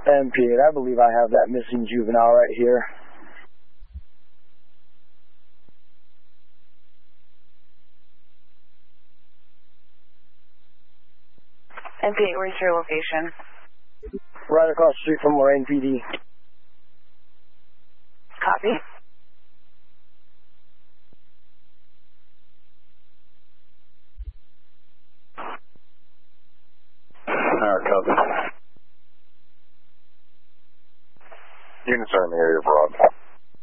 MP8, I believe I have that missing juvenile right here. MP8, where's your location? Right across the street from Lorain PD. Copy. Copy. Units are in the area, Broad.